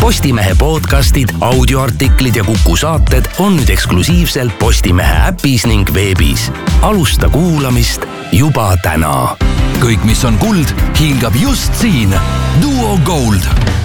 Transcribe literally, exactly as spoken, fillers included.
Postimehe podcastid, audioartiklid ja Kuku saated on nüüd eksklusiivselt Postimehe äpis ning veebis. Alusta kuulamist juba täna. Kõik, mis on kuld, hingab just siin. Duo Gold.